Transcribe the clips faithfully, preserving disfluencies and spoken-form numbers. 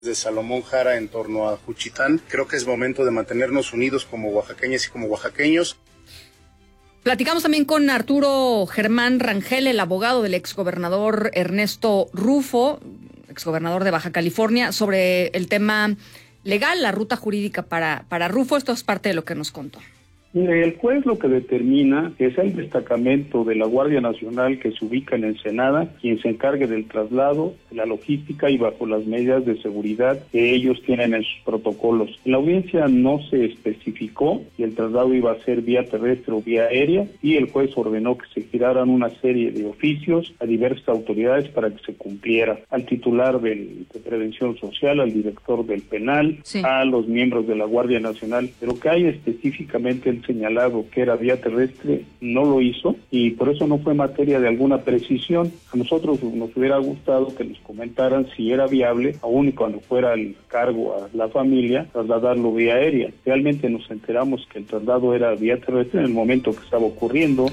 de Salomón Jara en torno a Juchitán. Creo que es momento de mantenernos unidos como oaxaqueñas y como oaxaqueños. Platicamos también con Arturo Germán Rangel, el abogado del exgobernador Ernesto Rufo, exgobernador de Baja California, sobre el tema legal, la ruta jurídica para, para Rufo. Esto es parte de lo que nos contó. Mire, el juez lo que determina es el destacamento de la Guardia Nacional que se ubica en Ensenada, quien se encargue del traslado, de la logística y bajo las medidas de seguridad que ellos tienen en sus protocolos. En la audiencia no se especificó si el traslado iba a ser vía terrestre o vía aérea, y el juez ordenó que se giraran una serie de oficios a diversas autoridades para que se cumpliera. Al titular del, de Prevención Social, al director del penal, sí, a los miembros de la Guardia Nacional, pero que hay específicamente el señalado que era vía terrestre, no lo hizo, y por eso no fue materia de alguna precisión. A nosotros nos hubiera gustado que nos comentaran si era viable, aún y cuando fuera el cargo a la familia, trasladarlo vía aérea. Realmente nos enteramos que el traslado era vía terrestre en el momento que estaba ocurriendo.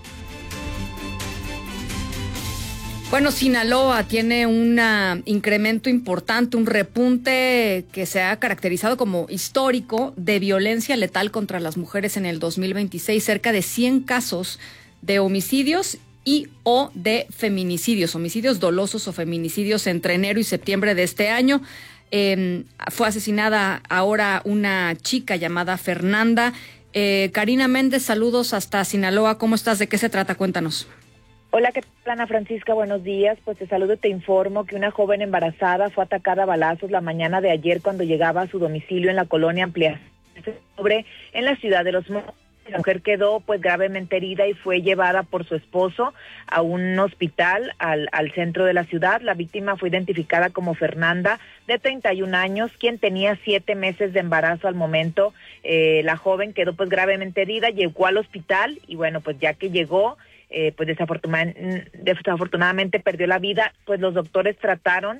Bueno, Sinaloa tiene un incremento importante, un repunte que se ha caracterizado como histórico de violencia letal contra las mujeres en el dos mil veintiséis, cerca de cien casos de homicidios y o de feminicidios, homicidios dolosos o feminicidios entre enero y septiembre de este año. Eh, fue asesinada ahora una chica llamada Fernanda. Eh, Karina Méndez, saludos hasta Sinaloa. ¿Cómo estás? ¿De qué se trata? Cuéntanos. Hola, ¿qué tal, Ana Francisca? Buenos días. Pues te saludo y te informo que una joven embarazada fue atacada a balazos la mañana de ayer cuando llegaba a su domicilio en la colonia Ampliación Sobre, en la ciudad de Los Mochis. La mujer quedó pues gravemente herida y fue llevada por su esposo a un hospital al, al centro de la ciudad. La víctima fue identificada como Fernanda, de treinta y un años, quien tenía siete meses de embarazo al momento. Eh, la joven quedó pues gravemente herida, llegó al hospital y bueno, pues ya que llegó, Eh, pues desafortunadamente, desafortunadamente perdió la vida. Pues los doctores trataron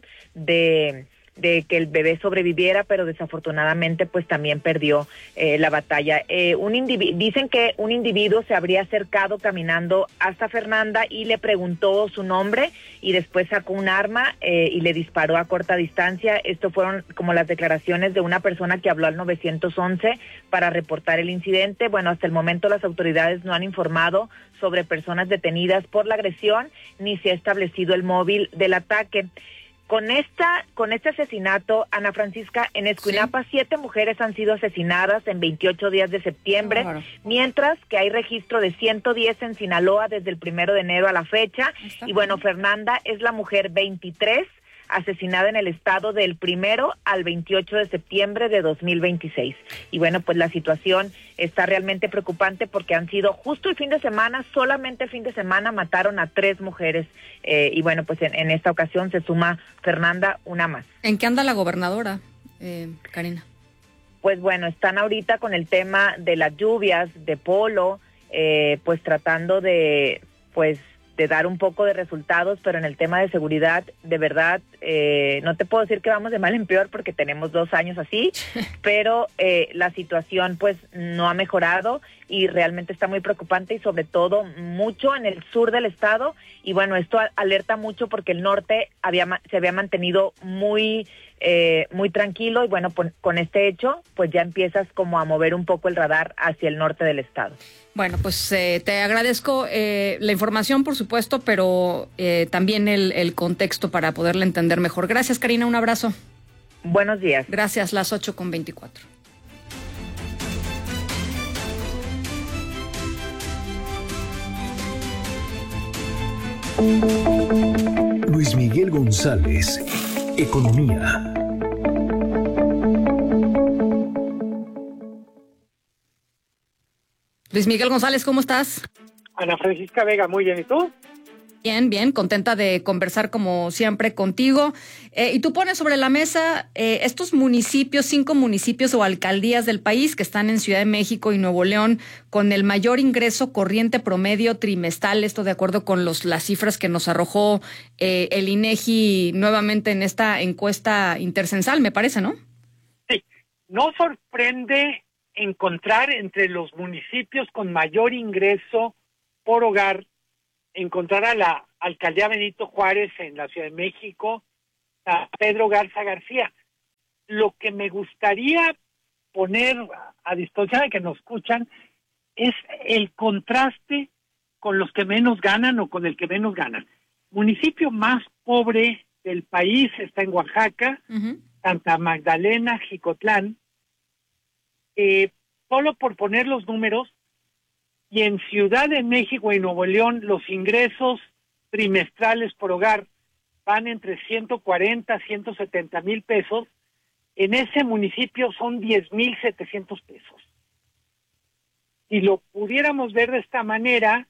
de, de que el bebé sobreviviera, pero desafortunadamente pues también perdió eh, la batalla. Eh, un individuo, dicen que un individuo se habría acercado caminando hasta Fernanda y le preguntó su nombre y después sacó un arma eh, y le disparó a corta distancia. Esto fueron como las declaraciones de una persona que habló al nueve once para reportar el incidente. Bueno, hasta el momento las autoridades no han informado sobre personas detenidas por la agresión, ni se ha establecido el móvil del ataque. Con esta, con este asesinato, Ana Francisca, en Escuinapa, sí, siete mujeres han sido asesinadas en veintiocho días de septiembre, claro, mientras que hay registro de ciento diez en Sinaloa desde el primero de enero a la fecha. Está y bueno, bien. Fernanda es la mujer veintitrés asesinada en el estado del primero al veintiocho de septiembre de dos mil veintiséis. Y bueno, pues la situación está realmente preocupante porque han sido justo el fin de semana, solamente el fin de semana mataron a tres mujeres. Eh, y bueno, pues en, en esta ocasión se suma Fernanda, una más. ¿En qué anda la gobernadora, eh, Karina? Pues bueno, están ahorita con el tema de las lluvias, de Polo, eh, pues tratando de, pues, de dar un poco de resultados, pero en el tema de seguridad, de verdad, eh, no te puedo decir que vamos de mal en peor porque tenemos dos años así, pero eh, la situación pues no ha mejorado y realmente está muy preocupante y sobre todo mucho en el sur del estado. Y bueno, esto alerta mucho porque el norte había se había mantenido muy eh, muy tranquilo y bueno, con, con este hecho pues ya empiezas como a mover un poco el radar hacia el norte del estado. Bueno, pues eh, te agradezco eh, la información, por supuesto, pero eh, también el, el contexto para poderla entender mejor. Gracias, Karina, un abrazo. Buenos días. Gracias, las ocho con veinticuatro. Luis Miguel González, Economía. Luis Miguel González, ¿cómo estás? Ana Francisca Vega, muy bien, ¿y tú? Bien, bien, contenta de conversar como siempre contigo. Eh, y tú pones sobre la mesa eh, estos municipios, cinco municipios o alcaldías del país que están en Ciudad de México y Nuevo León con el mayor ingreso corriente promedio trimestral, esto de acuerdo con los las cifras que nos arrojó eh, el INEGI nuevamente en esta encuesta intercensal, me parece, ¿no? Sí, no sorprende encontrar entre los municipios con mayor ingreso por hogar, encontrar a la alcaldía Benito Juárez en la Ciudad de México, a Pedro Garza García. lo que me gustaría poner a disposición de que nos escuchan es el contraste con los que menos ganan o con el que menos ganan. Municipio más pobre del país está en Oaxaca, uh-huh. Santa Magdalena, Jicotlán. Eh, solo por poner los números, y en Ciudad de México y Nuevo León los ingresos trimestrales por hogar van entre ciento cuarenta, ciento setenta mil pesos. En ese municipio son diez mil setecientos pesos. Si lo pudiéramos ver de esta manera,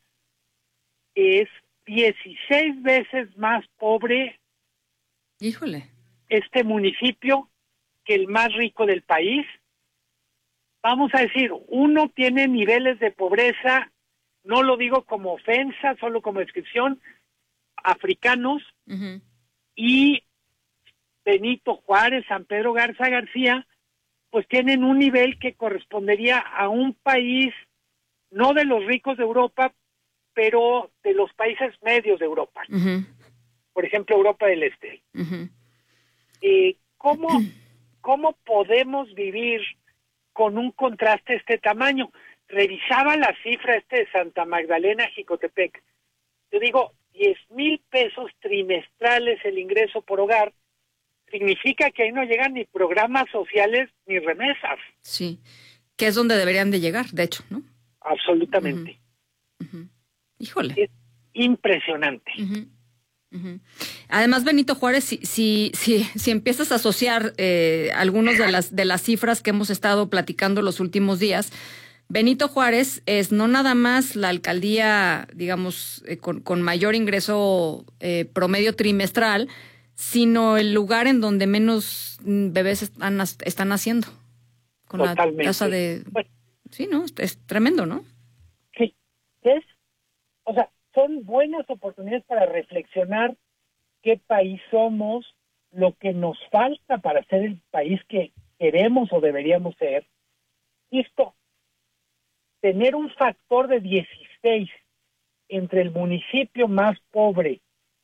es dieciséis veces más pobre Híjole. este municipio que el más rico del país. Vamos a decir, uno tiene niveles de pobreza, no lo digo como ofensa, solo como descripción, africanos, uh-huh. y Benito Juárez, San Pedro Garza García, pues tienen un nivel que correspondería a un país, no de los ricos de Europa, pero de los países medios de Europa. Uh-huh. Por ejemplo, Europa del Este. Uh-huh. Eh, ¿cómo, ¿Cómo podemos vivir con un contraste de este tamaño? Revisaba la cifra este de Santa Magdalena, Jicotepec. Yo digo, diez mil pesos trimestrales el ingreso por hogar, significa que ahí no llegan ni programas sociales ni remesas. Sí, que es donde deberían de llegar, de hecho, ¿no? Absolutamente. Uh-huh. Uh-huh. Híjole. Es impresionante. Uh-huh. Uh-huh. Además, Benito Juárez, si, si, si, si empiezas a asociar eh, algunas de las, de las cifras que hemos estado platicando los últimos días, Benito Juárez es no nada más la alcaldía, digamos, eh, con, con mayor ingreso eh, promedio trimestral, sino el lugar en donde menos bebés están, están naciendo. Con Totalmente. La tasa de... Bueno, sí, ¿no? Es tremendo, ¿no? Sí, es... O sea, son buenas oportunidades para reflexionar qué país somos, lo que nos falta para ser el país que queremos o deberíamos ser. Y esto, tener un factor de dieciséis entre el municipio más pobre,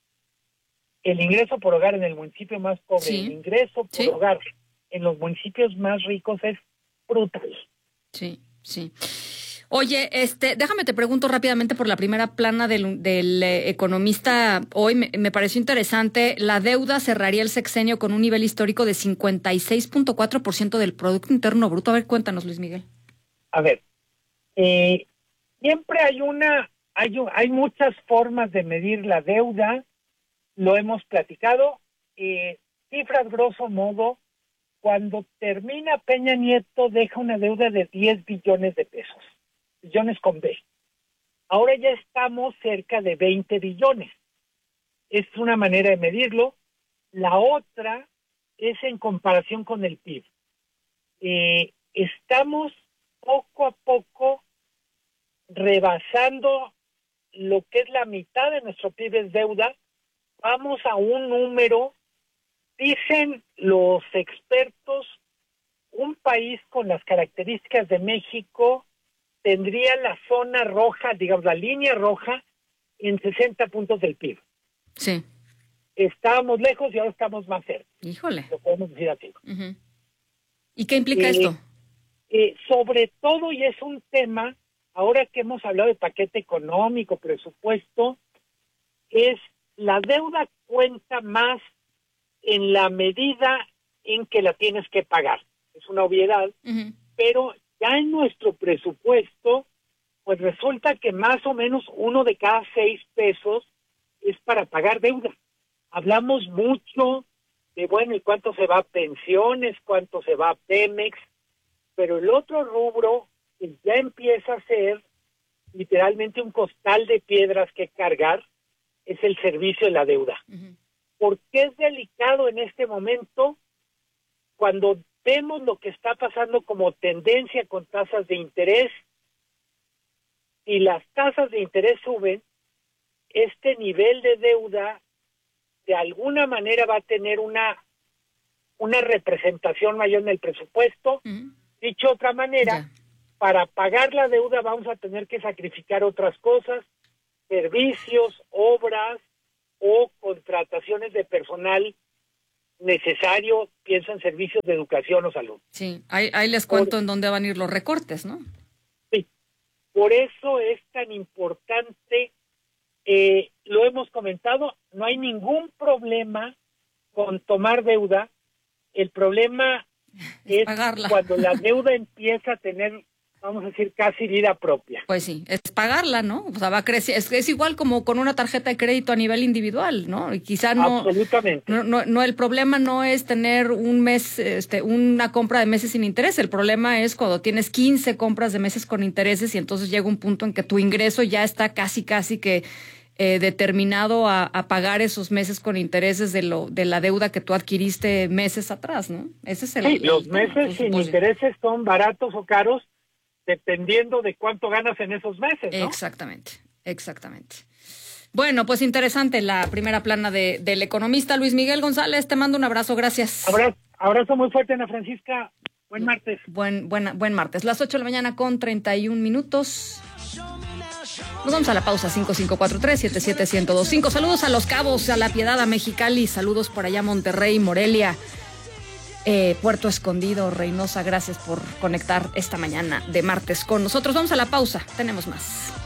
el ingreso por hogar en el municipio más pobre, sí. el ingreso por sí. hogar en los municipios más ricos es brutal. Sí, sí. Oye, este, déjame te pregunto rápidamente por la primera plana del, del eh, Economista hoy. Me, me pareció interesante. La deuda cerraría el sexenio con un nivel histórico de cincuenta y seis punto cuatro por ciento del Producto Interno Bruto. A ver, cuéntanos, Luis Miguel. A ver, eh, siempre hay una, hay, hay muchas formas de medir la deuda. Lo hemos platicado. Eh, cifras grosso modo, cuando termina Peña Nieto deja una deuda de diez billones de pesos. Billones con B. Ahora ya estamos cerca de veinte billones. Es una manera de medirlo. La otra es en comparación con el P I B. Eh, estamos poco a poco rebasando lo que es la mitad de nuestro P I B es deuda. Vamos a un número, dicen los expertos, un país con las características de México tendría la zona roja, digamos, la línea roja, en sesenta puntos del P I B. Sí. Estábamos lejos y ahora estamos más cerca. Híjole. Lo podemos decir así. Uh-huh. ¿Y qué implica eh, esto? Eh, sobre todo, y es un tema, ahora que hemos hablado de paquete económico, presupuesto, es la deuda cuenta más en la medida en que la tienes que pagar. Es una obviedad, uh-huh. pero ya en nuestro presupuesto, pues resulta que más o menos uno de cada seis pesos es para pagar deuda. Hablamos mucho de, bueno, ¿y cuánto se va a pensiones? ¿Cuánto se va a Pemex? Pero el otro rubro que ya empieza a ser literalmente un costal de piedras que cargar es el servicio de la deuda. Uh-huh. ¿Por qué es delicado en este momento? Cuando vemos lo que está pasando como tendencia con tasas de interés, y las tasas de interés suben, este nivel de deuda de alguna manera va a tener una, una representación mayor en el presupuesto. Uh-huh. Dicho de otra manera, yeah. para pagar la deuda vamos a tener que sacrificar otras cosas, servicios, obras o contrataciones de personal necesario, pienso en servicios de educación o salud. Sí, ahí, ahí les cuento por, en dónde van a ir los recortes, ¿no? Sí, por eso es tan importante, eh, lo hemos comentado, no hay ningún problema con tomar deuda, el problema es, es pagarla. Cuando la deuda empieza a tener, vamos a decir, casi vida propia. Pues sí, es pagarla, ¿no? O sea, va a crecer, es, es igual como con una tarjeta de crédito a nivel individual, ¿no? Y quizá no... Absolutamente. No, no, no, el problema no es tener un mes, este, una compra de meses sin interés, el problema es cuando tienes quince compras de meses con intereses y entonces llega un punto en que tu ingreso ya está casi, casi que eh, determinado a, a pagar esos meses con intereses de lo de la deuda que tú adquiriste meses atrás, ¿no? Ese es el... Sí, el, los el, meses el, sin pues, intereses son baratos o caros, dependiendo de cuánto ganas en esos meses, ¿no? Exactamente, exactamente. Bueno, pues interesante la primera plana de, del economista Luis Miguel González. Te mando un abrazo, gracias. Abrazo, abrazo muy fuerte, Ana Francisca. Buen martes. Buen, buena, buen martes. Las ocho de la mañana con treinta y un minutos. Nos vamos a la pausa. Cinco cinco cuatro tres siete siete uno cero dos cinco. Saludos a Los Cabos, a La Piedad, a Mexicali. Saludos por allá a Monterrey, Morelia. Eh, Puerto Escondido, Reynosa, gracias por conectar esta mañana de martes con nosotros. Vamos a la pausa, tenemos más.